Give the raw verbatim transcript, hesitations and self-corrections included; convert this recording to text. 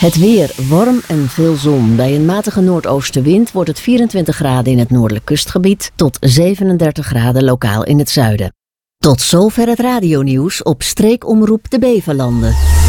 Het weer, warm en veel zon. Bij een matige noordoostenwind wordt het vierentwintig graden in het noordelijk kustgebied tot zevenendertig graden lokaal in het zuiden. Tot zover het radionieuws op streekomroep de Beverlanden.